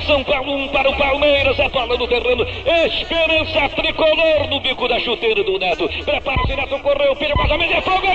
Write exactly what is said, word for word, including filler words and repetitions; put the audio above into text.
São Paulo, um para o Palmeiras, a bola no terreno, Esperança tricolor no bico da chuteira do Neto, prepara-se, Neto correu, pira mais ou menos, é fogo!